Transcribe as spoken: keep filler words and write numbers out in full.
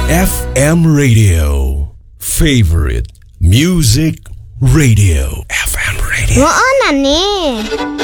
F M Radio. Favorite Music Radio. F M Radio. Ngoo na ni.